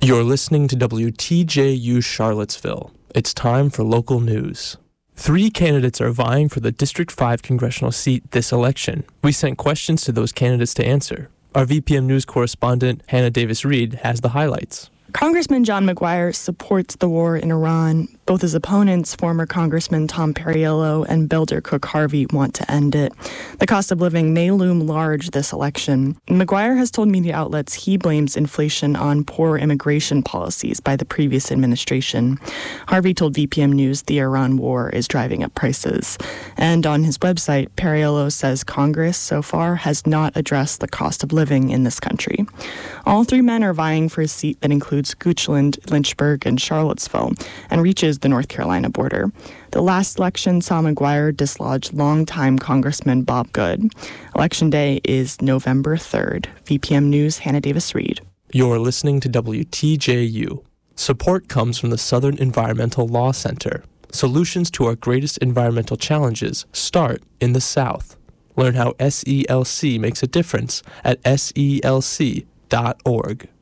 You're listening to WTJU Charlottesville. It's time for local news. 3 candidates are vying for the District 5 congressional seat this election. We sent questions to those candidates to answer. Our VPM News correspondent, Hannah Davis-Reed, has the highlights. Congressman John McGuire supports the war in Iran. Both his opponents, former Congressman Tom Perriello and Builder Cook Harvey, want to end it. The cost of living may loom large this election. McGuire has told media outlets he blames inflation on poor immigration policies by the previous administration. Harvey told VPM News the Iran war is driving up prices. And on his website, Perriello says Congress so far has not addressed the cost of living in this country. All 3 men are vying for a seat that includes Goochland, Lynchburg, and Charlottesville, and reaches the North Carolina border. The last election saw McGuire dislodge longtime Congressman Bob Good. Election Day is November 3rd. VPM News, Hannah Davis-Reed. You're listening to WTJU. Support comes from the Southern Environmental Law Center. Solutions to our greatest environmental challenges start in the South. Learn how SELC makes a difference at SELC.org.